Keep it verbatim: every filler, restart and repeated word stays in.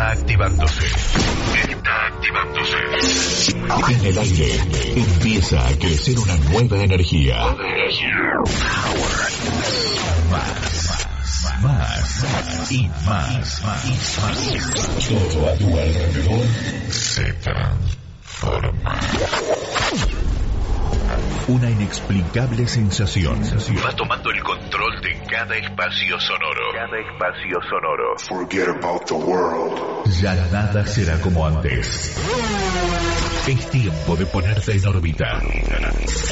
está activándose. Está activándose. En el aire empieza a crecer una nueva energía. Nueva energía. Más, más y más, más y más. Todo a tu alrededor se transforma. Una inexplicable sensación va tomando el control de cada espacio sonoro. Cada espacio sonoro. Forget about the world. Ya nada será como antes. Es tiempo de ponerte en órbita.